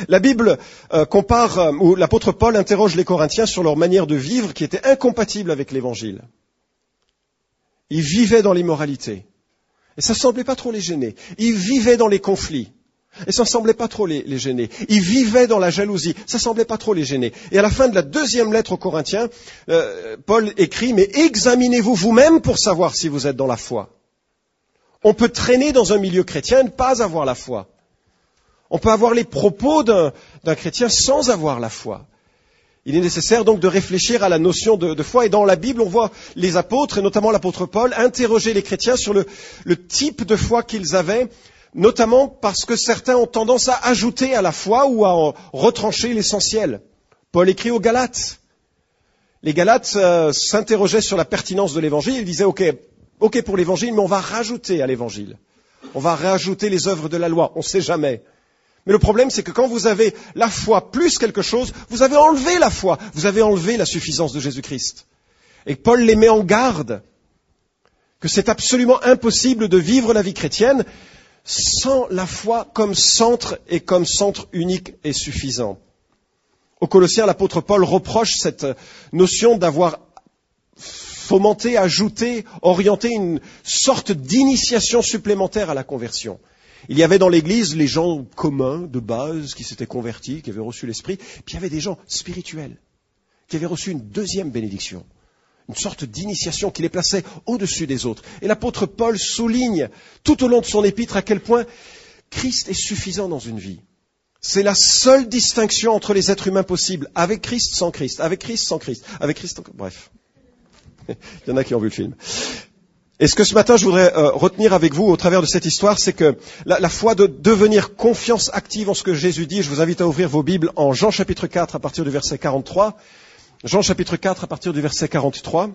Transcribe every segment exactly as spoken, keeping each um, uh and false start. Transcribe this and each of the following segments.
La Bible euh, compare, euh, où l'apôtre Paul interroge les Corinthiens sur leur manière de vivre qui était incompatible avec l'Évangile. Ils vivaient dans l'immoralité. Et ça ne semblait pas trop les gêner. Ils vivaient dans les conflits. Et ça ne semblait pas trop les, les gêner. Ils vivaient dans la jalousie. Ça ne semblait pas trop les gêner. Et à la fin de la deuxième lettre aux Corinthiens, euh, Paul écrit, mais examinez-vous vous-même pour savoir si vous êtes dans la foi. On peut traîner dans un milieu chrétien et ne pas avoir la foi. On peut avoir les propos d'un, d'un chrétien sans avoir la foi. Il est nécessaire donc de réfléchir à la notion de, de foi. Et dans la Bible, on voit les apôtres, et notamment l'apôtre Paul, interroger les chrétiens sur le, le type de foi qu'ils avaient, notamment parce que certains ont tendance à ajouter à la foi ou à en retrancher l'essentiel. Paul écrit aux Galates. Les Galates euh, s'interrogeaient sur la pertinence de l'Évangile. Ils disaient, ok, ok pour l'Évangile, mais on va rajouter à l'Évangile. On va rajouter les œuvres de la loi. On ne sait jamais. Mais le problème, c'est que quand vous avez la foi plus quelque chose, vous avez enlevé la foi. Vous avez enlevé la suffisance de Jésus-Christ. Et Paul les met en garde que c'est absolument impossible de vivre la vie chrétienne sans la foi comme centre et comme centre unique et suffisant. Aux Colossiens, l'apôtre Paul reproche cette notion d'avoir fomenté, ajouté, orienté une sorte d'initiation supplémentaire à la conversion. Il y avait dans l'Église les gens communs, de base, qui s'étaient convertis, qui avaient reçu l'Esprit, puis il y avait des gens spirituels, qui avaient reçu une deuxième bénédiction. Une sorte d'initiation qui les plaçait au-dessus des autres. Et l'apôtre Paul souligne tout au long de son épître à quel point Christ est suffisant dans une vie. C'est la seule distinction entre les êtres humains possible. Avec Christ, sans Christ. Avec Christ, sans Christ. Avec Christ, sans... Bref. Il y en a qui ont vu le film. Et ce que ce matin je voudrais euh, retenir avec vous au travers de cette histoire, c'est que la, la foi de devenir confiance active en ce que Jésus dit. Je vous invite à ouvrir vos Bibles en Jean chapitre quatre à partir du verset quarante-trois. Jean chapitre quatre à partir du verset quarante-trois.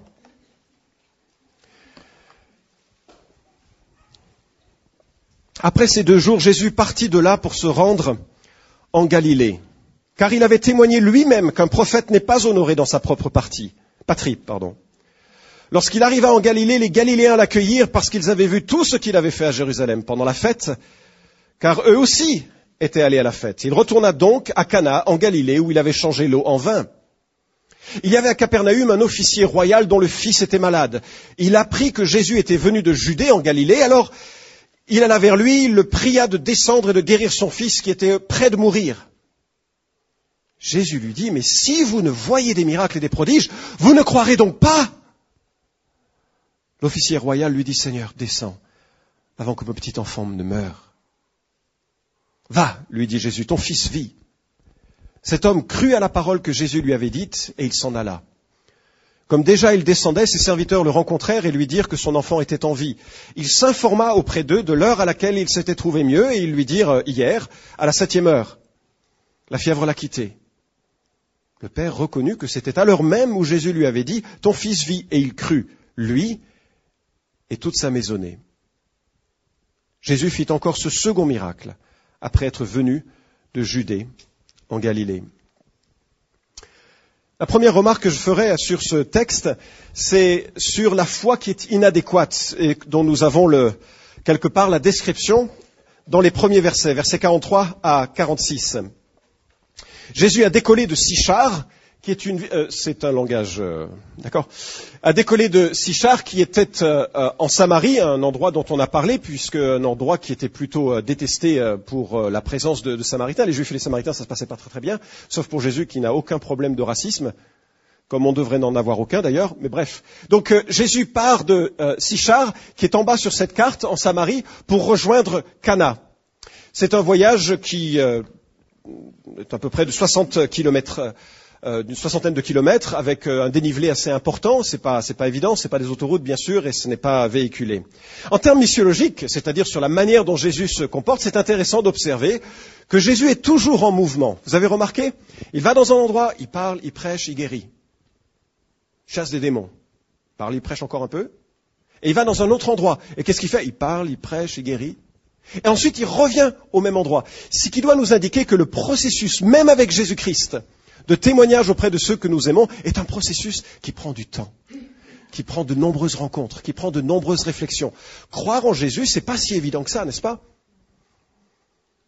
Après ces deux jours, Jésus partit de là pour se rendre en Galilée, car il avait témoigné lui-même qu'un prophète n'est pas honoré dans sa propre partie, patrie. Pardon. Lorsqu'il arriva en Galilée, les Galiléens l'accueillirent parce qu'ils avaient vu tout ce qu'il avait fait à Jérusalem pendant la fête, car eux aussi étaient allés à la fête. Il retourna donc à Cana, en Galilée, où il avait changé l'eau en vin. Il y avait à Capernaüm un officier royal dont le fils était malade. Il apprit que Jésus était venu de Judée en Galilée, alors il alla vers lui, il le pria de descendre et de guérir son fils qui était près de mourir. Jésus lui dit, mais si vous ne voyez des miracles et des prodiges, vous ne croirez donc pas. L'officier royal lui dit, Seigneur, descends, avant que mon petit enfant ne meure. Va, lui dit Jésus, ton fils vit. Cet homme crut à la parole que Jésus lui avait dite, et il s'en alla. Comme déjà il descendait, ses serviteurs le rencontrèrent et lui dirent que son enfant était en vie. Il s'informa auprès d'eux de l'heure à laquelle il s'était trouvé mieux, et ils lui dirent hier, à la septième heure. La fièvre l'a quitté. Le père reconnut que c'était à l'heure même où Jésus lui avait dit, ton fils vit, et il crut, lui et toute sa maisonnée. Jésus fit encore ce second miracle, après être venu de Judée en Galilée. La première remarque que je ferai sur ce texte, c'est sur la foi qui est inadéquate et dont nous avons le, quelque part la description dans les premiers versets, versets quarante-trois à quarante-six. Jésus a décollé de Sychar, qui est une, euh, c'est un langage, euh, d'accord, a décollé de Sychar, qui était euh, en Samarie, un endroit dont on a parlé, puisque un endroit qui était plutôt euh, détesté euh, pour euh, la présence de, de Samaritains. Les Juifs et les Samaritains, ça se passait pas très très bien, sauf pour Jésus qui n'a aucun problème de racisme, comme on devrait n'en avoir aucun d'ailleurs. Mais bref, donc euh, Jésus part de euh, Sychar, qui est en bas sur cette carte, en Samarie, pour rejoindre Cana. C'est un voyage qui euh, est à peu près de soixante kilomètres. Euh, d'une soixantaine de kilomètres, avec euh, un dénivelé assez important. C'est pas, c'est pas évident, c'est pas des autoroutes bien sûr, et ce n'est pas véhiculé. En termes missiologiques, c'est-à-dire sur la manière dont Jésus se comporte, c'est intéressant d'observer que Jésus est toujours en mouvement. Vous avez remarqué? Il va dans un endroit, il parle, il prêche, il guérit, chasse des démons. Il parle, il prêche encore un peu, et il va dans un autre endroit. Et qu'est-ce qu'il fait? Il parle, il prêche, il guérit. Et ensuite, il revient au même endroit. Ce qui doit nous indiquer que le processus, même avec Jésus-Christ, de témoignage auprès de ceux que nous aimons, est un processus qui prend du temps, qui prend de nombreuses rencontres, qui prend de nombreuses réflexions. Croire en Jésus, c'est pas si évident que ça, n'est-ce pas?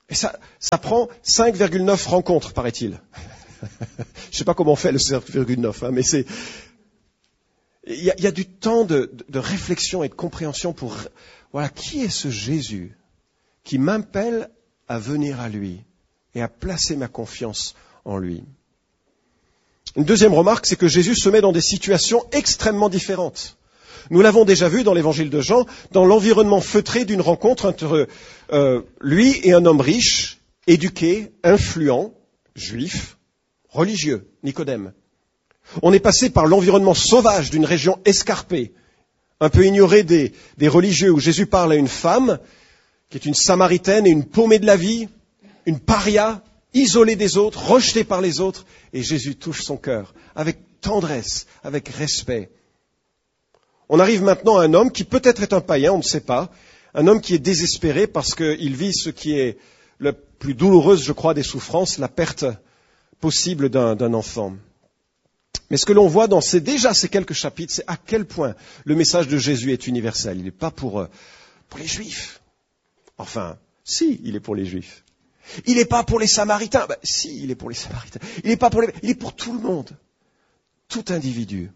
Et ça, ça prend cinq virgule neuf rencontres, paraît-il. Je sais pas comment on fait le cinq virgule neuf, hein, mais c'est... Il y a, il y a du temps de, de, de réflexion et de compréhension pour... Voilà, qui est ce Jésus qui m'appelle à venir à lui et à placer ma confiance en lui? Une deuxième remarque, c'est que Jésus se met dans des situations extrêmement différentes. Nous l'avons déjà vu dans l'évangile de Jean, dans l'environnement feutré d'une rencontre entre euh, lui et un homme riche, éduqué, influent, juif, religieux, Nicodème. On est passé par l'environnement sauvage d'une région escarpée, un peu ignorée des, des religieux, où Jésus parle à une femme qui est une Samaritaine et une paumée de la vie, une paria, isolée des autres, rejetée par les autres, et Jésus touche son cœur avec tendresse, avec respect. On arrive maintenant à un homme qui peut-être est un païen, on ne sait pas, un homme qui est désespéré parce qu'il vit ce qui est le plus douloureuse, je crois, des souffrances, la perte possible d'un, d'un enfant. Mais ce que l'on voit dans ces, déjà ces quelques chapitres, c'est à quel point le message de Jésus est universel. Il n'est pas pour, pour les Juifs. Enfin, si, il est pour les Juifs. Il n'est pas pour les Samaritains. Ben, si, il est pour les Samaritains. Il n'est pas pour les... Il est pour tout le monde. Tout individu.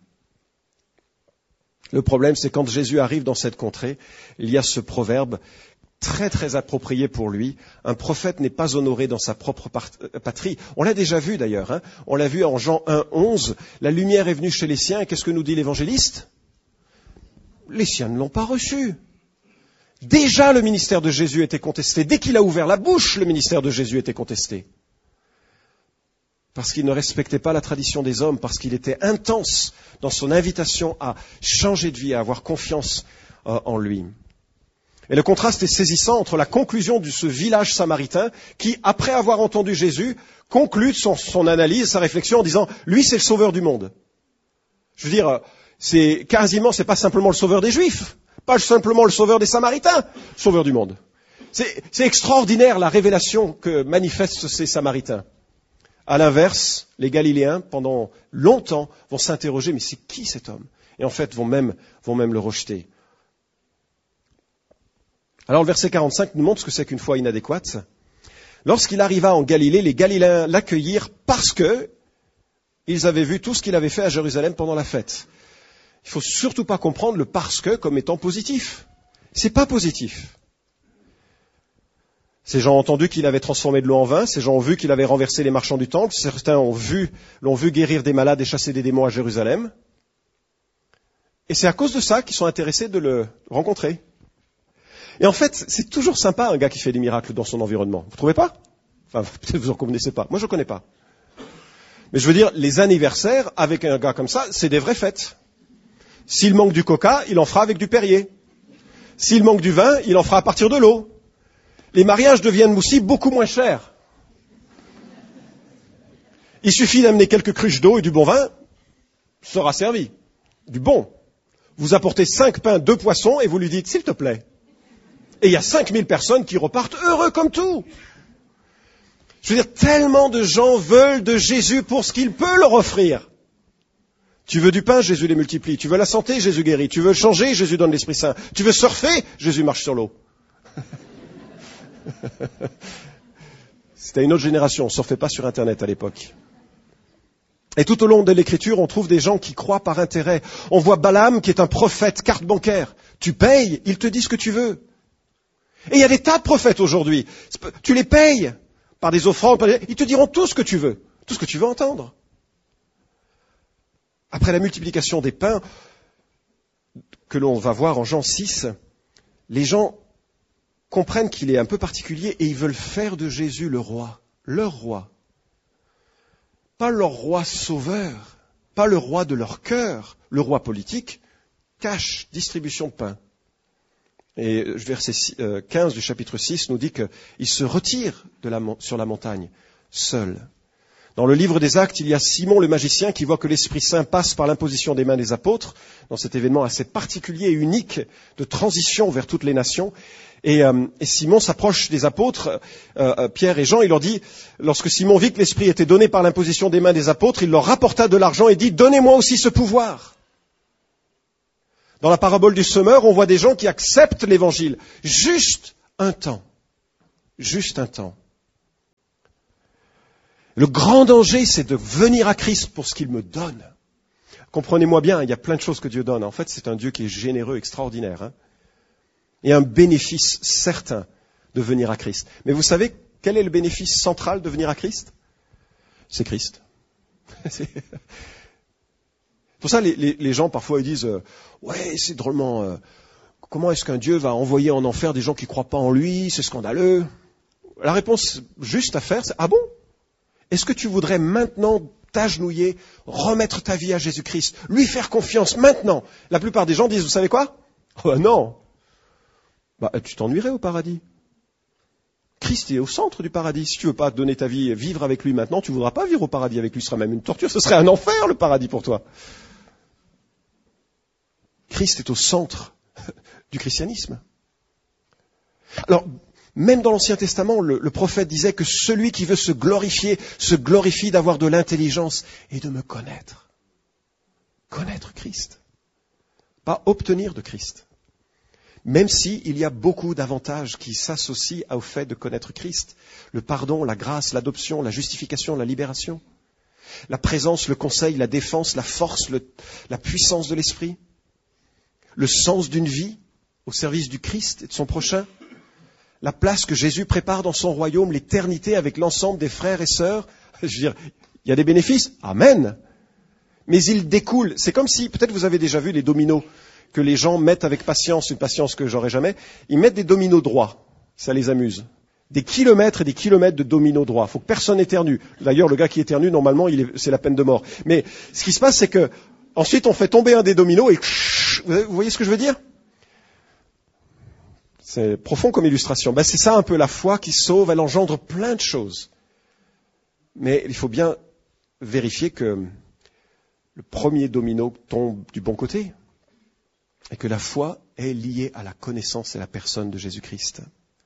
Le problème, c'est quand Jésus arrive dans cette contrée, il y a ce proverbe très très approprié pour lui. Un prophète n'est pas honoré dans sa propre patrie. On l'a déjà vu d'ailleurs. Hein. On l'a vu en Jean un, onze. La lumière est venue chez les siens. Et qu'est-ce que nous dit l'évangéliste? Les siens ne l'ont pas reçu. Déjà, le ministère de Jésus était contesté. Dès qu'il a ouvert la bouche, le ministère de Jésus était contesté. Parce qu'il ne respectait pas la tradition des hommes, parce qu'il était intense dans son invitation à changer de vie, à avoir confiance euh, en lui. Et le contraste est saisissant entre la conclusion de ce village samaritain qui, après avoir entendu Jésus, conclut son, son analyse, sa réflexion en disant « Lui, c'est le sauveur du monde ». Je veux dire, c'est quasiment, c'est pas simplement le sauveur des Juifs, pas simplement le sauveur des Samaritains, le sauveur du monde. C'est, c'est extraordinaire la révélation que manifestent ces Samaritains. À l'inverse, les Galiléens, pendant longtemps, vont s'interroger, mais c'est qui cet homme? Et en fait, vont même, vont même le rejeter. Alors le verset quarante-cinq nous montre ce que c'est qu'une foi inadéquate. Lorsqu'il arriva en Galilée, les Galiléens l'accueillirent parce que ils avaient vu tout ce qu'il avait fait à Jérusalem pendant la fête. Il ne faut surtout pas comprendre le parce que comme étant positif. C'est pas positif. Ces gens ont entendu qu'il avait transformé de l'eau en vin, ces gens ont vu qu'il avait renversé les marchands du temple, certains ont vu, l'ont vu guérir des malades et chasser des démons à Jérusalem. Et c'est à cause de ça qu'ils sont intéressés de le rencontrer. Et en fait, c'est toujours sympa un gars qui fait des miracles dans son environnement. Vous trouvez pas? Enfin, peut-être vous en connaissez pas. Moi, je ne connais pas. Mais je veux dire, les anniversaires avec un gars comme ça, c'est des vraies fêtes. S'il manque du coca, il en fera avec du Perrier. S'il manque du vin, il en fera à partir de l'eau. Les mariages deviennent aussi beaucoup moins chers. Il suffit d'amener quelques cruches d'eau et du bon vin, sera servi. Du bon. Vous apportez cinq pains, deux poissons et vous lui dites, s'il te plaît. Et il y a cinq mille personnes qui repartent heureux comme tout. Je veux dire, tellement de gens veulent de Jésus pour ce qu'il peut leur offrir. Tu veux du pain, Jésus les multiplie. Tu veux la santé, Jésus guérit. Tu veux changer, Jésus donne l'Esprit Saint. Tu veux surfer, Jésus marche sur l'eau. C'était une autre génération, on ne surfait pas sur Internet à l'époque. Et tout au long de l'Écriture, on trouve des gens qui croient par intérêt. On voit Balaam qui est un prophète, carte bancaire. Tu payes, il te dit ce que tu veux. Et il y a des tas de prophètes aujourd'hui. Tu les payes par des offrandes, par des... ils te diront tout ce que tu veux, tout ce que tu veux entendre. Après la multiplication des pains, que l'on va voir en Jean six, les gens comprennent qu'il est un peu particulier et ils veulent faire de Jésus le roi, leur roi. Pas leur roi sauveur, pas le roi de leur cœur, le roi politique, cache, distribution de pain. Et verset quinze du chapitre six nous dit qu'il se retire de la, sur la montagne, seul. Dans le livre des Actes, il y a Simon le magicien qui voit que l'Esprit Saint passe par l'imposition des mains des apôtres, dans cet événement assez particulier et unique de transition vers toutes les nations. Et, euh, et Simon s'approche des apôtres, euh, Pierre et Jean, il leur dit, lorsque Simon vit que l'Esprit était donné par l'imposition des mains des apôtres, il leur rapporta de l'argent et dit, donnez-moi aussi ce pouvoir. Dans la parabole du semeur, on voit des gens qui acceptent l'Évangile. Juste un temps. Juste un temps. Le grand danger, c'est de venir à Christ pour ce qu'il me donne. Comprenez-moi bien, il y a plein de choses que Dieu donne. En fait, c'est un Dieu qui est généreux, extraordinaire. Hein. Il y a un bénéfice certain de venir à Christ. Mais vous savez, quel est le bénéfice central de venir à Christ? C'est Christ. C'est... Pour ça, les, les, les gens, parfois, ils disent euh, « Ouais, c'est drôlement... Euh, comment est-ce qu'un Dieu va envoyer en enfer des gens qui ne croient pas en lui? C'est scandaleux. » La réponse juste à faire, c'est « Ah bon? Est-ce que tu voudrais maintenant t'agenouiller, remettre ta vie à Jésus-Christ, lui faire confiance maintenant ?» La plupart des gens disent « Vous savez quoi? Oh, bah non. Bah, tu t'ennuierais au paradis. Christ est au centre du paradis. Si tu veux pas donner ta vie, vivre avec lui maintenant, tu voudras pas vivre au paradis avec lui. Ce sera même une torture. Ce serait un enfer, le paradis pour toi. » Christ est au centre du christianisme. Alors, même dans l'Ancien Testament, le, le prophète disait que celui qui veut se glorifier, se glorifie d'avoir de l'intelligence et de me connaître. Connaître Christ. Pas obtenir de Christ. Même si il y a beaucoup d'avantages qui s'associent au fait de connaître Christ. Le pardon, la grâce, l'adoption, la justification, la libération. La présence, le conseil, la défense, la force, le, la puissance de l'esprit. Le sens d'une vie au service du Christ et de son prochain. La place que Jésus prépare dans son royaume, l'éternité avec l'ensemble des frères et sœurs. Je veux dire, il y a des bénéfices. Amen. Mais il découle. C'est comme si, peut-être vous avez déjà vu les dominos que les gens mettent avec patience, une patience que j'aurais jamais. Ils mettent des dominos droits. Ça les amuse. Des kilomètres et des kilomètres de dominos droits. Il faut que personne éternue. D'ailleurs, le gars qui éternue, normalement, il est, c'est la peine de mort. Mais ce qui se passe, c'est que ensuite, on fait tomber un des dominos et vous voyez ce que je veux dire? C'est profond comme illustration. Ben, c'est ça un peu la foi qui sauve, elle engendre plein de choses. Mais il faut bien vérifier que le premier domino tombe du bon côté et que la foi est liée à la connaissance et la personne de Jésus-Christ.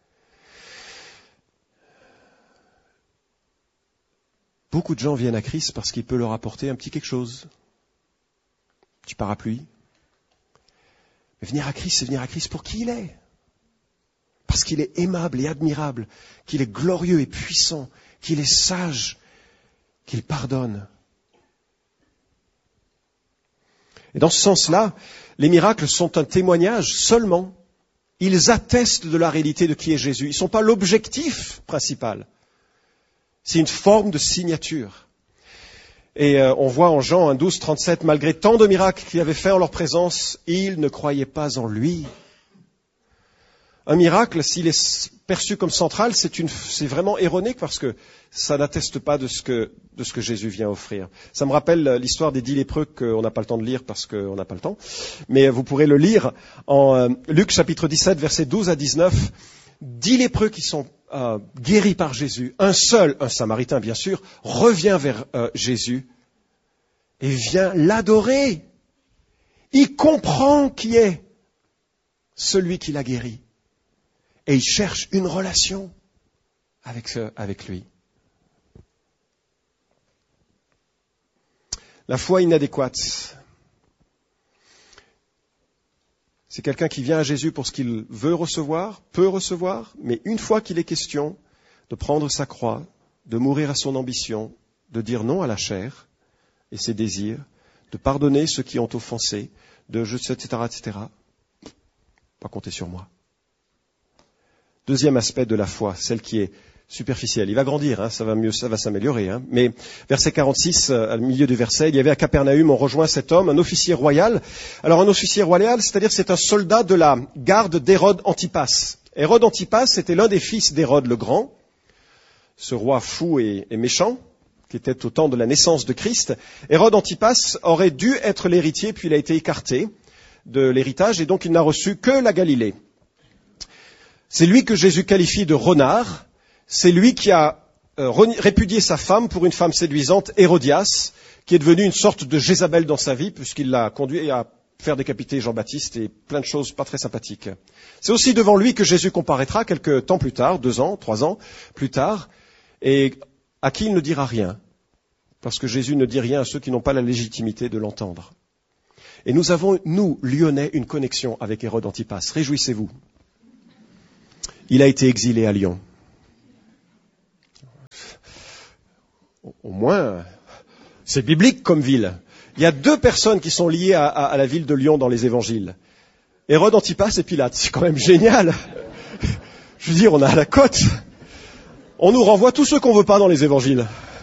Beaucoup de gens viennent à Christ parce qu'il peut leur apporter un petit quelque chose. Un petit parapluie. Mais venir à Christ, c'est venir à Christ pour qui il est. Parce qu'il est aimable et admirable, qu'il est glorieux et puissant, qu'il est sage, qu'il pardonne. Et dans ce sens-là, les miracles sont un témoignage seulement. Ils attestent de la réalité de qui est Jésus. Ils ne sont pas l'objectif principal. C'est une forme de signature. Et euh, on voit en Jean douze, trente-sept, malgré tant de miracles qu'il avait fait en leur présence, ils ne croyaient pas en lui. Un miracle, s'il est perçu comme central, c'est, une, c'est vraiment erroné parce que ça n'atteste pas de ce, que, de ce que Jésus vient offrir. Ça me rappelle l'histoire des dix lépreux qu'on n'a pas le temps de lire parce qu'on n'a pas le temps. Mais vous pourrez le lire en euh, Luc chapitre dix-sept, versets douze à dix-neuf. Dix lépreux qui sont euh, guéris par Jésus. Un seul, un Samaritain bien sûr, revient vers euh, Jésus et vient l'adorer. Il comprend qui est celui qui l'a guéri. Et il cherche une relation avec, ce, avec lui. La foi inadéquate. C'est quelqu'un qui vient à Jésus pour ce qu'il veut recevoir, peut recevoir, mais une fois qu'il est question de prendre sa croix, de mourir à son ambition, de dire non à la chair et ses désirs, de pardonner ceux qui ont offensé, de et cetera, et cetera. Pas compter sur moi. Deuxième aspect de la foi, celle qui est superficielle. Il va grandir, hein, ça va mieux, ça va s'améliorer. Hein. Mais verset quarante-six, euh, au milieu du verset, il y avait à Capernaum, on rejoint cet homme, un officier royal. Alors un officier royal, c'est-à-dire c'est un soldat de la garde d'Hérode Antipas. Hérode Antipas était l'un des fils d'Hérode le Grand, ce roi fou et, et méchant, qui était au temps de la naissance de Christ. Hérode Antipas aurait dû être l'héritier, puis il a été écarté de l'héritage, et donc il n'a reçu que la Galilée. C'est lui que Jésus qualifie de renard. C'est lui qui a euh, répudié sa femme pour une femme séduisante, Hérodias, qui est devenue une sorte de Jézabel dans sa vie, puisqu'il l'a conduit à faire décapiter Jean-Baptiste et plein de choses pas très sympathiques. C'est aussi devant lui que Jésus comparaîtra quelques temps plus tard, deux ans, trois ans plus tard, et à qui il ne dira rien, parce que Jésus ne dit rien à ceux qui n'ont pas la légitimité de l'entendre. Et nous avons, nous, Lyonnais, une connexion avec Hérode Antipas. Réjouissez-vous. Il a été exilé à Lyon. Au moins, c'est biblique comme ville. Il y a deux personnes qui sont liées à, à, à la ville de Lyon dans les évangiles. Hérode Antipas et Pilate. C'est quand même génial. Je veux dire, on a la cote. On nous renvoie tous ceux qu'on veut pas dans les évangiles.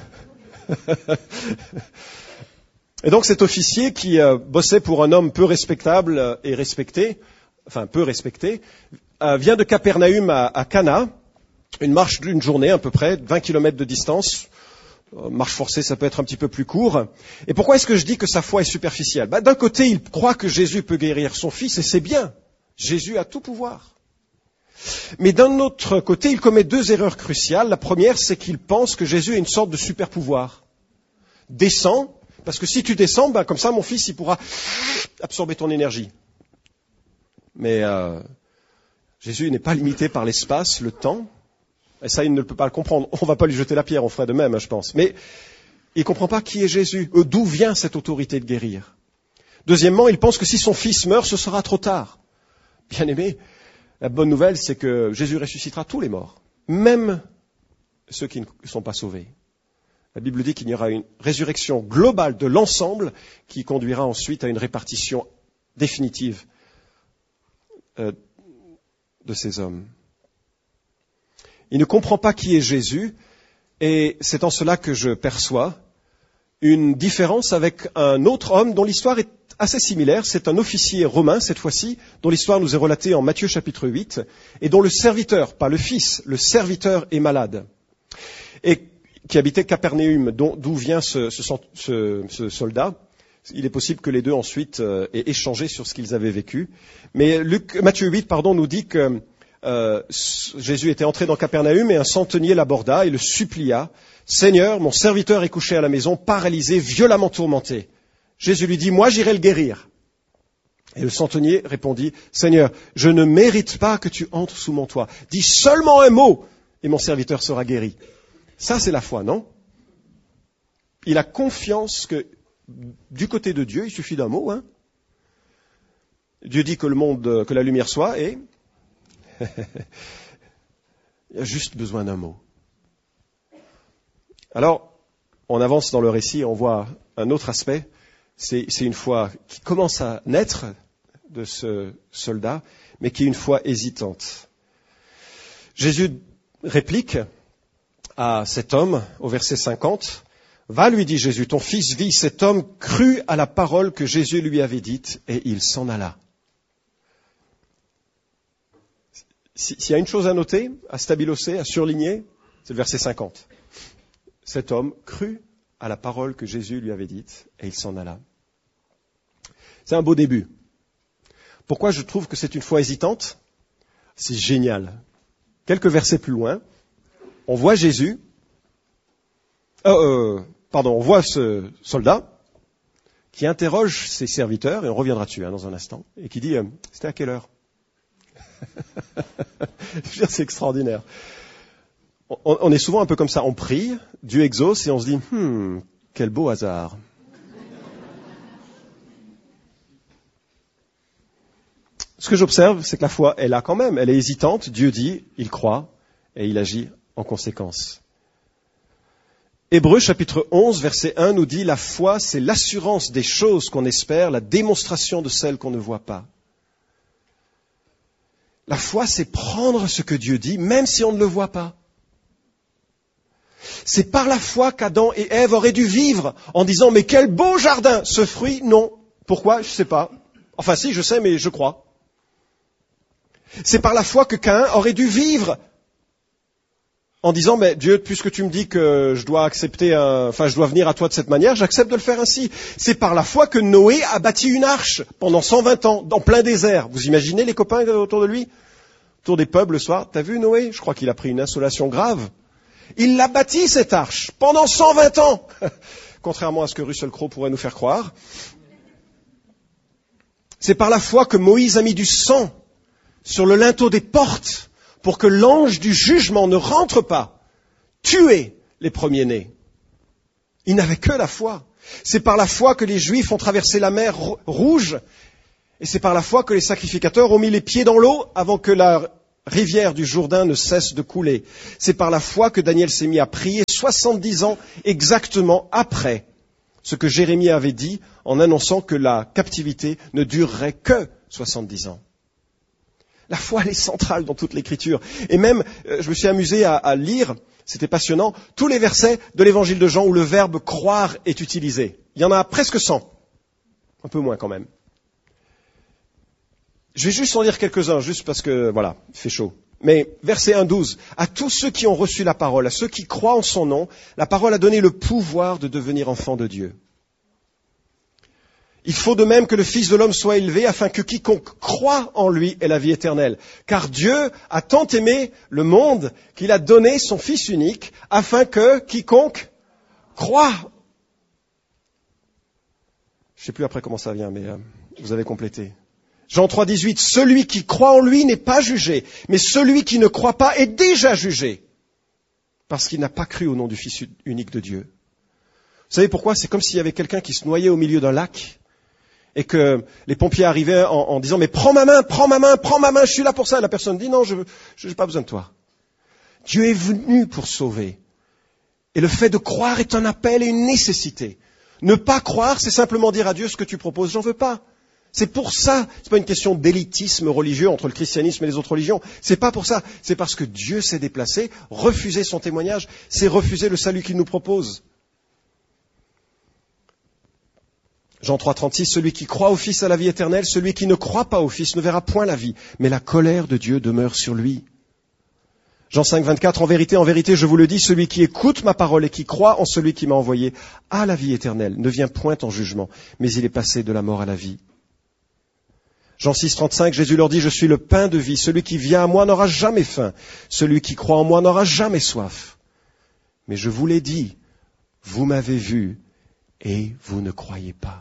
Et donc cet officier qui euh, bossait pour un homme peu respectable et respecté, enfin peu respecté, euh, vient de Capernaüm à, à Cana, une marche d'une journée à peu près, vingt kilomètres de distance. Euh, marche forcée, ça peut être un petit peu plus court. Et pourquoi est-ce que je dis que sa foi est superficielle ? Ben, d'un côté, il croit que Jésus peut guérir son fils, et c'est bien. Jésus a tout pouvoir. Mais d'un autre côté, il commet deux erreurs cruciales. La première, c'est qu'il pense que Jésus a une sorte de super pouvoir. Descends, parce que si tu descends, ben, comme ça, mon fils, il pourra absorber ton énergie. Mais euh, Jésus n'est pas limité par l'espace, le temps. Et ça, il ne peut pas le comprendre. On ne va pas lui jeter la pierre, on ferait de même, je pense. Mais il ne comprend pas qui est Jésus, d'où vient cette autorité de guérir. Deuxièmement, il pense que si son fils meurt, ce sera trop tard. Bien aimé, la bonne nouvelle, c'est que Jésus ressuscitera tous les morts, même ceux qui ne sont pas sauvés. La Bible dit qu'il y aura une résurrection globale de l'ensemble qui conduira ensuite à une répartition définitive euh, de ces hommes. Il ne comprend pas qui est Jésus, et c'est en cela que je perçois une différence avec un autre homme dont l'histoire est assez similaire. C'est un officier romain, cette fois-ci, dont l'histoire nous est relatée en Matthieu chapitre huit, et dont le serviteur, pas le fils, le serviteur est malade, et qui habitait Capernaüm, d'où vient ce, ce, ce, ce soldat. Il est possible que les deux ensuite euh, aient échangé sur ce qu'ils avaient vécu. Mais Luc, Matthieu huit pardon, nous dit que euh, Jésus était entré dans Capernaüm et un centenier l'aborda et le supplia. « Seigneur, mon serviteur est couché à la maison, paralysé, violemment tourmenté. » Jésus lui dit « Moi, j'irai le guérir. » Et le centenier répondit « Seigneur, je ne mérite pas que tu entres sous mon toit. Dis seulement un mot et mon serviteur sera guéri. » Ça, c'est la foi, non ? Il a confiance que du côté de Dieu, il suffit d'un mot. Hein ? Dieu dit que le monde, que la lumière soit, et il y a juste besoin d'un mot. Alors, on avance dans le récit, on voit un autre aspect. C'est, c'est une foi qui commence à naître de ce soldat, mais qui est une foi hésitante. Jésus réplique à cet homme, au verset cinquante, « Va, lui dit Jésus, ton fils vit. » Cet homme crut à la parole que Jésus lui avait dite, et il s'en alla. S'il y a une chose à noter, à stabilosser, à surligner, c'est le verset cinquante. Cet homme crut à la parole que Jésus lui avait dite, et il s'en alla. C'est un beau début. Pourquoi je trouve que c'est une foi hésitante ? C'est génial. Quelques versets plus loin, on voit Jésus, euh, euh, pardon, on voit ce soldat qui interroge ses serviteurs, et on reviendra dessus hein, dans un instant, et qui dit euh, « C'était à quelle heure ?» Je veux dire, c'est extraordinaire. On, on est souvent un peu comme ça, on prie, Dieu exauce, et on se dit « Hmm, quel beau hasard !» Ce que j'observe, c'est que la foi est là quand même, elle est hésitante, Dieu dit, il croit, et il agit en conséquence. Hébreux chapitre onze, verset un nous dit « La foi, c'est l'assurance des choses qu'on espère, la démonstration de celles qu'on ne voit pas. » La foi, c'est prendre ce que Dieu dit, même si on ne le voit pas. C'est par la foi qu'Adam et Ève auraient dû vivre en disant « Mais quel beau jardin !» Ce fruit, non. Pourquoi ? Je ne sais pas. Enfin si, je sais, mais je crois. C'est par la foi que Caïn aurait dû vivre en disant, mais Dieu, puisque tu me dis que je dois accepter, un, enfin je dois venir à toi de cette manière, j'accepte de le faire ainsi. C'est par la foi que Noé a bâti une arche pendant cent vingt ans, dans plein désert. Vous imaginez les copains autour de lui, autour des pubs le soir. T'as vu Noé ? Je crois qu'il a pris une insolation grave. Il l'a bâti cette arche pendant cent vingt ans, contrairement à ce que Russell Crowe pourrait nous faire croire. C'est par la foi que Moïse a mis du sang sur le linteau des portes pour que l'ange du jugement ne rentre pas, tuer les premiers-nés. Il n'avait que la foi. C'est par la foi que les Juifs ont traversé la mer Rouge, et c'est par la foi que les sacrificateurs ont mis les pieds dans l'eau avant que la rivière du Jourdain ne cesse de couler. C'est par la foi que Daniel s'est mis à prier soixante soixante-dix ans exactement après ce que Jérémie avait dit en annonçant que la captivité ne durerait que soixante-dix ans. La foi, elle est centrale dans toute l'Écriture. Et même, je me suis amusé à, à lire, c'était passionnant, tous les versets de l'Évangile de Jean où le verbe croire est utilisé. Il y en a presque cent. Un peu moins quand même. Je vais juste en lire quelques-uns, juste parce que, voilà, il fait chaud. Mais verset un douze, à tous ceux qui ont reçu la parole, à ceux qui croient en son nom, la parole a donné le pouvoir de devenir enfants de Dieu. Il faut de même que le Fils de l'homme soit élevé afin que quiconque croit en lui ait la vie éternelle. Car Dieu a tant aimé le monde qu'il a donné son Fils unique afin que quiconque croit. Je ne sais plus après comment ça vient, mais euh, vous avez complété. Jean trois dix-huit, celui qui croit en lui n'est pas jugé, mais celui qui ne croit pas est déjà jugé, parce qu'il n'a pas cru au nom du Fils unique de Dieu. Vous savez pourquoi? C'est comme s'il y avait quelqu'un qui se noyait au milieu d'un lac, et que les pompiers arrivaient en, en disant, mais prends ma main, prends ma main, prends ma main, je suis là pour ça. Et la personne dit, non, je n'ai pas besoin de toi. Dieu est venu pour sauver. Et le fait de croire est un appel et une nécessité. Ne pas croire, c'est simplement dire à Dieu ce que tu proposes, j'en veux pas. C'est pour ça, c'est pas une question d'élitisme religieux entre le christianisme et les autres religions. C'est pas pour ça. C'est parce que Dieu s'est déplacé, refusé son témoignage, c'est refuser le salut qu'il nous propose. Jean trois trente-six, celui qui croit au Fils a la vie éternelle, celui qui ne croit pas au Fils ne verra point la vie, mais la colère de Dieu demeure sur lui. Jean cinq vingt-quatre, en vérité, en vérité, je vous le dis, celui qui écoute ma parole et qui croit en celui qui m'a envoyé a la vie éternelle, ne vient point en jugement, mais il est passé de la mort à la vie. Jean six trente-cinq, Jésus leur dit, je suis le pain de vie, celui qui vient à moi n'aura jamais faim, celui qui croit en moi n'aura jamais soif. Mais je vous l'ai dit, vous m'avez vu et vous ne croyez pas.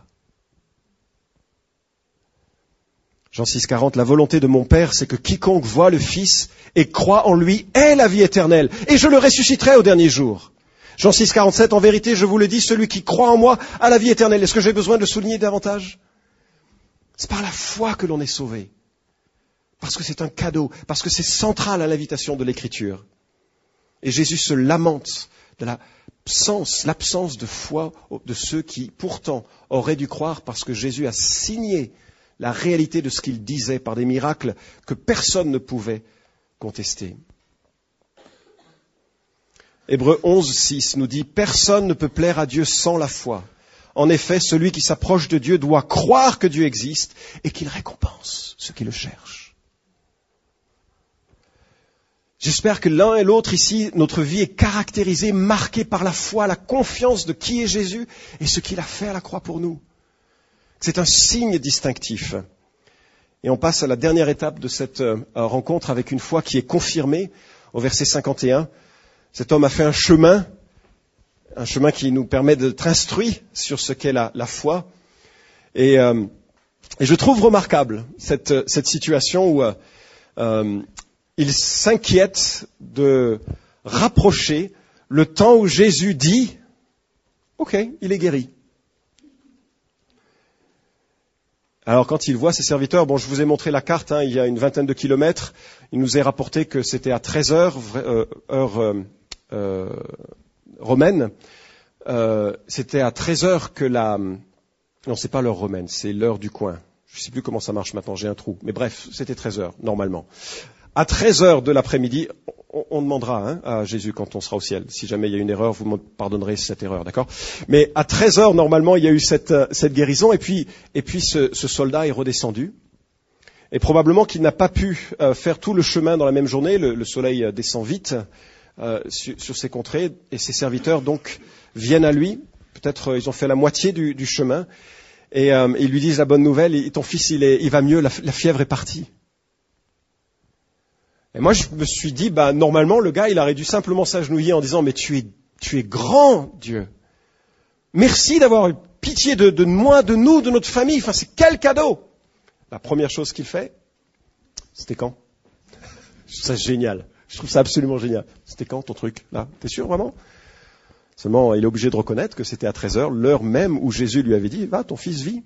Jean six quarante, la volonté de mon Père, c'est que quiconque voit le Fils et croit en lui ait la vie éternelle, et je le ressusciterai au dernier jour. Jean six quarante-sept, en vérité, je vous le dis, celui qui croit en moi a la vie éternelle. Est-ce que j'ai besoin de le souligner davantage? C'est par la foi que l'on est sauvé. Parce que c'est un cadeau, parce que c'est central à l'invitation de l'Écriture. Et Jésus se lamente de l'absence, l'absence de foi de ceux qui, pourtant, auraient dû croire parce que Jésus a signé la réalité de ce qu'il disait par des miracles que personne ne pouvait contester. Hébreux onze six nous dit « Personne ne peut plaire à Dieu sans la foi. En effet, celui qui s'approche de Dieu doit croire que Dieu existe et qu'il récompense ceux qui le cherchent. » J'espère que l'un et l'autre ici, notre vie est caractérisée, marquée par la foi, la confiance de qui est Jésus et ce qu'il a fait à la croix pour nous. C'est un signe distinctif. Et on passe à la dernière étape de cette euh, rencontre avec une foi qui est confirmée. Au verset cinquante et un, cet homme a fait un chemin, un chemin qui nous permet d'être instruits sur ce qu'est la, la foi. Et, euh, et je trouve remarquable cette, cette situation où euh, il s'inquiète de rapprocher le temps où Jésus dit « Ok, il est guéri ». Alors quand il voit ses serviteurs, bon je vous ai montré la carte, hein, il y a une vingtaine de kilomètres, il nous est rapporté que c'était à treize heures, euh, heure euh, euh, romaine, euh, c'était à treize heures que la... Non, c'est pas l'heure romaine, c'est l'heure du coin. Je sais plus comment ça marche maintenant, j'ai un trou. Mais bref, c'était treize heures, normalement. À treize heures de l'après-midi, on, on demandera hein, à Jésus quand on sera au ciel. Si jamais il y a une erreur, vous me pardonnerez cette erreur, d'accord? Mais à treize heures, normalement, il y a eu cette, cette guérison. Et puis, et puis ce, ce soldat est redescendu. Et probablement qu'il n'a pas pu euh, faire tout le chemin dans la même journée. Le, le soleil descend vite euh, sur, sur ces contrées. Et ses serviteurs, donc, viennent à lui. Peut-être euh, ils ont fait la moitié du, du chemin. Et euh, ils lui disent la bonne nouvelle. Et ton fils, il, est, il va mieux, la, la fièvre est partie. Et moi, je me suis dit, bah, normalement, le gars, il aurait dû simplement s'agenouiller en disant, mais tu es, tu es grand, Dieu. Merci d'avoir eu pitié de, de moi, de nous, de notre famille. Enfin, c'est quel cadeau. La première chose qu'il fait, c'était quand? Je trouve ça génial. Je trouve ça absolument génial. C'était quand ton truc, là? T'es sûr, vraiment? Seulement, il est obligé de reconnaître que c'était à treize heures, l'heure même où Jésus lui avait dit, va, ton fils vit.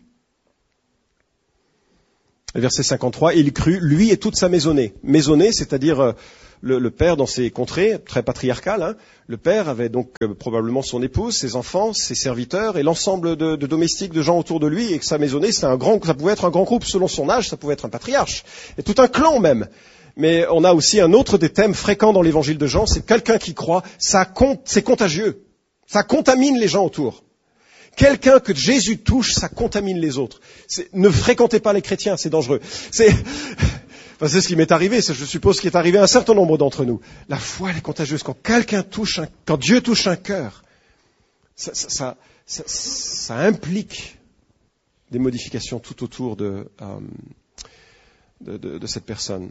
Verset cinquante-trois, il crut, lui et toute sa maisonnée. Maisonnée, c'est-à-dire euh, le, le père dans ces contrées très patriarcales, hein, le père avait donc euh, probablement son épouse, ses enfants, ses serviteurs et l'ensemble de, de domestiques, de gens autour de lui, et que sa maisonnée, c'était un grand, ça pouvait être un grand groupe selon son âge, ça pouvait être un patriarche, et tout un clan même. Mais on a aussi un autre des thèmes fréquents dans l'évangile de Jean, c'est quelqu'un qui croit, ça compte, c'est contagieux, ça contamine les gens autour. Quelqu'un que Jésus touche, ça contamine les autres. C'est, ne fréquentez pas les chrétiens, c'est dangereux. C'est, enfin, c'est ce qui m'est arrivé, c'est, je suppose, qui est arrivé à un certain nombre d'entre nous. La foi, elle est contagieuse. Quand quelqu'un touche, un, quand Dieu touche un cœur, ça, ça, ça, ça, ça implique des modifications tout autour de, euh, de, de, de cette personne.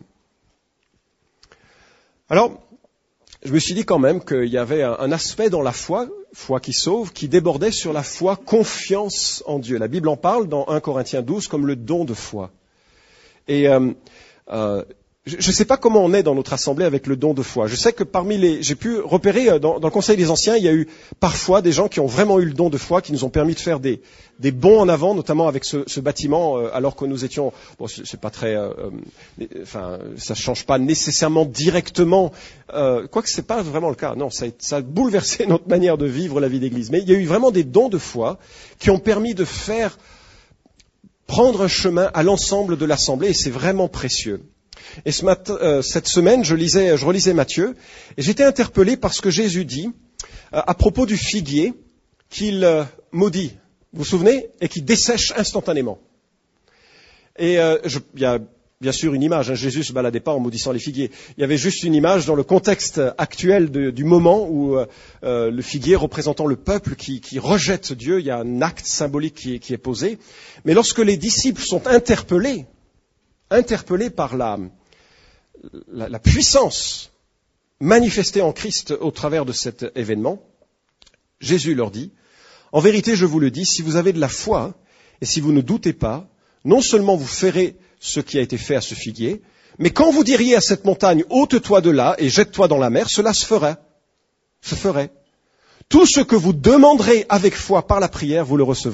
Alors, je me suis dit quand même qu'il y avait un, un aspect dans la foi, foi qui sauve, qui débordait sur la foi, confiance en Dieu. La Bible en parle dans un Corinthiens douze comme le don de foi. Et euh, euh, je ne sais pas comment on est dans notre assemblée avec le don de foi. Je sais que parmi les, j'ai pu repérer dans, dans le Conseil des Anciens, il y a eu parfois des gens qui ont vraiment eu le don de foi, qui nous ont permis de faire des, des bonds en avant, notamment avec ce, ce bâtiment, euh, alors que nous étions, bon, c'est pas très, euh, euh, enfin, ça change pas nécessairement directement, euh, quoique c'est pas vraiment le cas. Non, ça a, ça a bouleversé notre manière de vivre la vie d'Église. Mais il y a eu vraiment des dons de foi qui ont permis de faire prendre un chemin à l'ensemble de l'assemblée, et c'est vraiment précieux. Et ce matin, euh, cette semaine, je lisais, je relisais Matthieu, et j'étais interpellé par ce que Jésus dit euh, à propos du figuier qu'il euh, maudit, vous vous souvenez, et qui dessèche instantanément. Et euh, je, il y a bien sûr une image, hein, Jésus ne se baladait pas en maudissant les figuiers. Il y avait juste une image dans le contexte actuel de, du moment où euh, le figuier représentant le peuple qui, qui rejette Dieu, il y a un acte symbolique qui est, qui est posé. Mais lorsque les disciples sont interpellés, interpellés par la, la, la puissance manifestée en Christ au travers de cet événement, Jésus leur dit, « En vérité, je vous le dis, si vous avez de la foi, et si vous ne doutez pas, non seulement vous ferez ce qui a été fait à ce figuier, mais quand vous diriez à cette montagne, ôte-toi de là et jette-toi dans la mer, cela se ferait. Se ferait. Tout ce que vous demanderez avec foi par la prière, vous le recevrez. »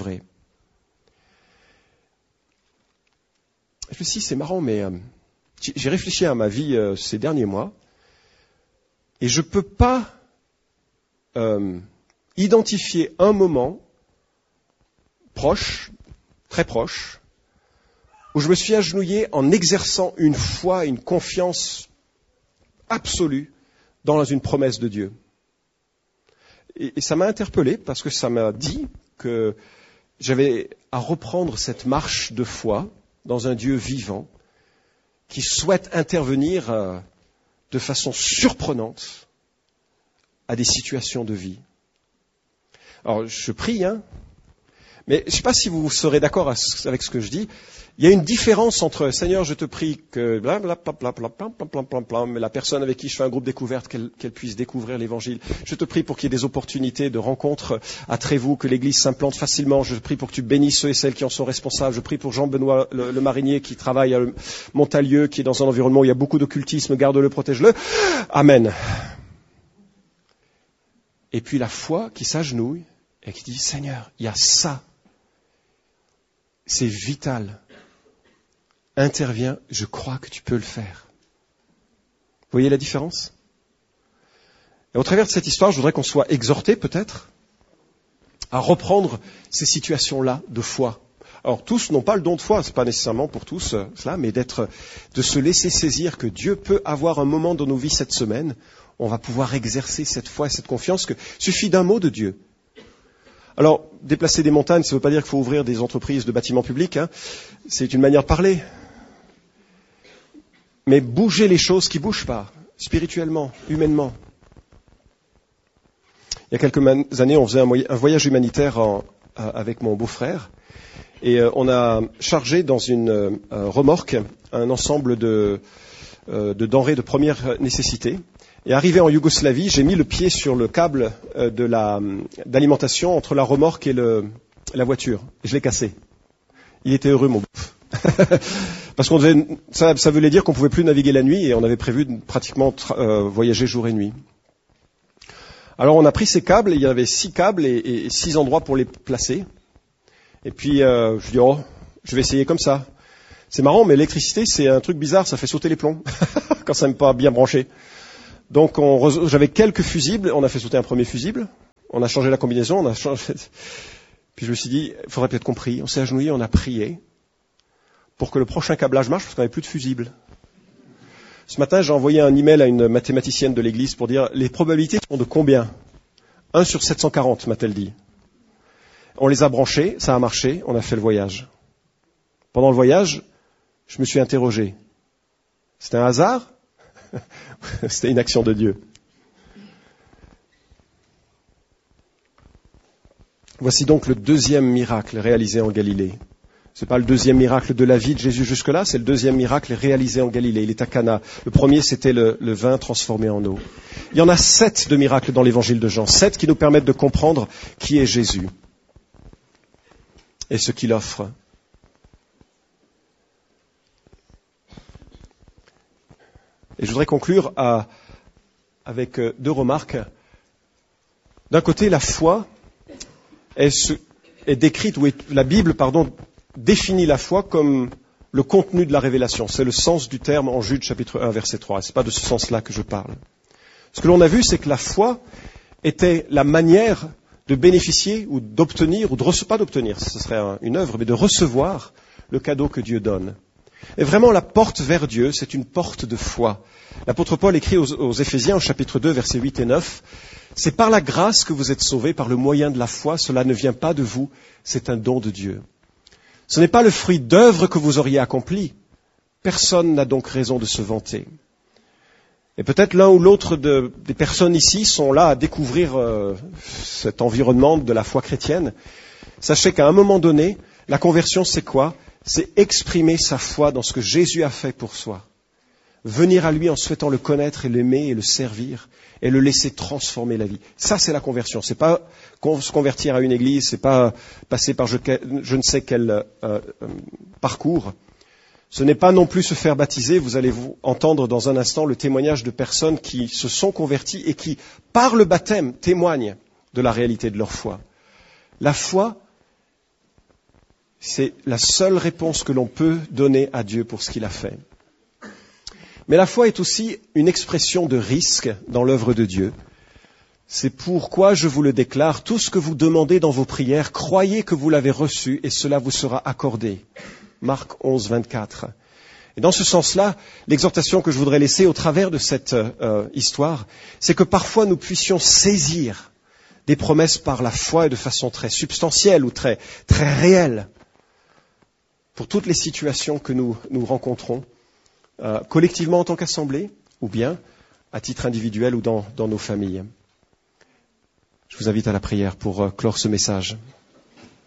Je me suis dit, c'est marrant, mais euh, j'ai réfléchi à ma vie euh, ces derniers mois, et je ne peux pas euh, identifier un moment proche, très proche, où je me suis agenouillé en exerçant une foi, une confiance absolue dans une promesse de Dieu. Et, et ça m'a interpellé parce que ça m'a dit que j'avais à reprendre cette marche de foi dans un Dieu vivant qui souhaite intervenir euh, de façon surprenante à des situations de vie. Alors, je prie, hein, mais je ne sais pas si vous serez d'accord avec ce que je dis. Il y a une différence entre « Seigneur, je te prie que blablabla, mais la personne avec qui je fais un groupe découverte, qu'elle, qu'elle puisse découvrir l'Évangile. Je te prie pour qu'il y ait des opportunités de rencontres à Trévoux, que l'Église s'implante facilement. Je te prie pour que tu bénisses ceux et celles qui en sont responsables. Je prie pour Jean-Benoît le, le marinier qui travaille à Montalieu, qui est dans un environnement où il y a beaucoup d'occultisme. Garde-le, protège-le. Amen. » Et puis la foi qui s'agenouille et qui dit « Seigneur, il y a ça. C'est vital. » Intervient, je crois que tu peux le faire. Vous voyez la différence? Et au travers de cette histoire, je voudrais qu'on soit exhortés peut-être à reprendre ces situations-là de foi. Alors tous n'ont pas le don de foi, c'est pas nécessairement pour tous euh, cela, mais d'être, de se laisser saisir que Dieu peut avoir un moment dans nos vies cette semaine, où on va pouvoir exercer cette foi et cette confiance, que suffit d'un mot de Dieu. Alors, déplacer des montagnes, ça ne veut pas dire qu'il faut ouvrir des entreprises de bâtiments publics, hein. C'est une manière de parler. Mais bouger les choses qui ne bougent pas, spirituellement, humainement. Il y a quelques années, on faisait un voyage humanitaire en, avec mon beau-frère, et on a chargé dans une euh, remorque un ensemble de, euh, de denrées de première nécessité. Et arrivé en Yougoslavie, j'ai mis le pied sur le câble de la, d'alimentation entre la remorque et le, la voiture. Et je l'ai cassé. Il était heureux, mon bouffe. Parce qu'on devait, ça, ça voulait dire qu'on pouvait plus naviguer la nuit et on avait prévu de pratiquement tra- euh, voyager jour et nuit. Alors on a pris ces câbles, il y avait six câbles et, et six endroits pour les placer. Et puis euh, je dis oh, je vais essayer comme ça. C'est marrant, mais l'électricité c'est un truc bizarre, ça fait sauter les plombs quand ça n'est pas bien branché. Donc on, j'avais quelques fusibles, on a fait sauter un premier fusible, on a changé la combinaison, on a changé. Puis je me suis dit, il faudrait peut-être qu'on prie. On s'est agenouillé, on a prié pour que le prochain câblage marche, parce qu'on n'avait plus de fusibles. Ce matin, j'ai envoyé un email à une mathématicienne de l'église pour dire, les probabilités sont de combien? un sur sept cent quarante, m'a-t-elle dit. On les a branchés, ça a marché, on a fait le voyage. Pendant le voyage, je me suis interrogé. C'était un hasard? C'était une action de Dieu. Voici donc le deuxième miracle réalisé en Galilée. Ce n'est pas le deuxième miracle de la vie de Jésus jusque-là, c'est le deuxième miracle réalisé en Galilée. Il est à Cana. Le premier, c'était le, le vin transformé en eau. Il y en a sept de miracles dans l'évangile de Jean, sept qui nous permettent de comprendre qui est Jésus et ce qu'il offre. Et je voudrais conclure à, avec deux remarques. D'un côté, la foi est, est décrite, ou est, la Bible, pardon, définit la foi comme le contenu de la révélation. C'est le sens du terme en Jude chapitre un, verset trois. Ce n'est pas de ce sens-là que je parle. Ce que l'on a vu, c'est que la foi était la manière de bénéficier ou d'obtenir, ou de recevoir, pas d'obtenir, ce serait une œuvre, mais de recevoir le cadeau que Dieu donne. Et vraiment, la porte vers Dieu, c'est une porte de foi. L'apôtre Paul écrit aux, aux Éphésiens, au chapitre deux, versets huit et neuf, « C'est par la grâce que vous êtes sauvés, par le moyen de la foi, cela ne vient pas de vous, c'est un don de Dieu. » Ce n'est pas le fruit d'œuvres que vous auriez accomplies. Personne n'a donc raison de se vanter. Et peut-être l'un ou l'autre de, des personnes ici sont là à découvrir euh, cet environnement de la foi chrétienne. Sachez qu'à un moment donné, la conversion, c'est quoi? C'est exprimer sa foi dans ce que Jésus a fait pour soi. Venir à lui en souhaitant le connaître et l'aimer et le servir et le laisser transformer la vie. Ça, c'est la conversion. C'est pas se convertir à une église, c'est pas passer par je, je ne sais quel euh, euh, parcours. Ce n'est pas non plus se faire baptiser. Vous allez vous entendre dans un instant le témoignage de personnes qui se sont converties et qui, par le baptême, témoignent de la réalité de leur foi. La foi, c'est la seule réponse que l'on peut donner à Dieu pour ce qu'il a fait. Mais la foi est aussi une expression de risque dans l'œuvre de Dieu. C'est pourquoi je vous le déclare, tout ce que vous demandez dans vos prières, croyez que vous l'avez reçu et cela vous sera accordé. Marc onze, vingt-quatre. Et dans ce sens-là, l'exhortation que je voudrais laisser au travers de cette euh, histoire, c'est que parfois nous puissions saisir des promesses par la foi et de façon très substantielle ou très, très réelle pour toutes les situations que nous, nous rencontrons, euh, collectivement en tant qu'assemblée ou bien à titre individuel ou dans, dans nos familles. Je vous invite à la prière pour euh, clore ce message.